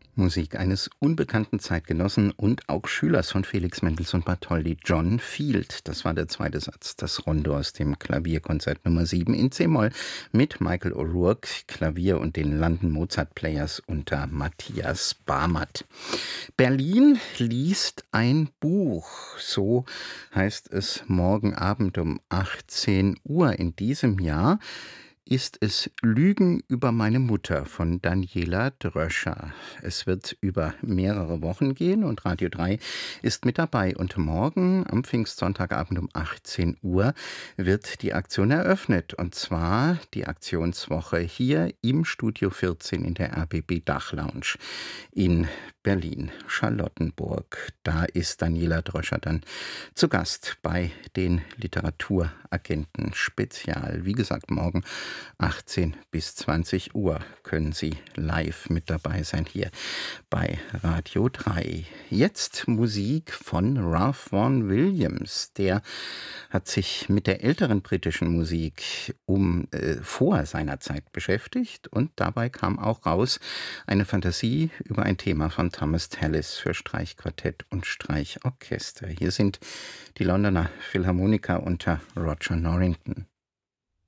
Musik eines unbekannten Zeitgenossen und auch Schülers von Felix Mendelssohn Bartholdy, John Field. Das war der zweite Satz, das Rondo aus dem Klavierkonzert Nummer 7 in C-Moll mit Michael O'Rourke, Klavier und den London Mozart Players unter Matthias Barmert. Berlin liest ein Buch, so heißt es morgen Abend um 18 Uhr in diesem Jahr. Ist es Lügen über meine Mutter von Daniela Dröscher. Es wird über mehrere Wochen gehen und Radio 3 ist mit dabei. Und morgen am Pfingstsonntagabend um 18 Uhr wird die Aktion eröffnet. Und zwar die Aktionswoche hier im Studio 14 in der RBB Dachlounge in Berlin-Charlottenburg. Da ist Daniela Dröscher dann zu Gast bei den Literaturagenten Spezial. Wie gesagt, morgen 18 bis 20 Uhr können Sie live mit dabei sein hier bei Radio 3. Jetzt Musik von Ralph Vaughan Williams. Der hat sich mit der älteren britischen Musik vor seiner Zeit beschäftigt und dabei kam auch raus eine Fantasie über ein Thema von Thomas Tallis für Streichquartett und Streichorchester. Hier sind die Londoner Philharmoniker unter Roger Norrington.